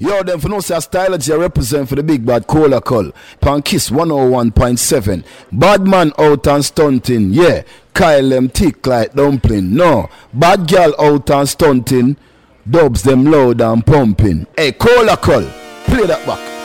Yo, them for no say Stylogy represent for the big bad Cola Call. Pan Kiss 101.7. Bad man out and stunting. Yeah. Kyle them thick like dumpling. No. Bad girl out and stunting. Dubs them loud and pumping. Hey, Cola Call. Play that back.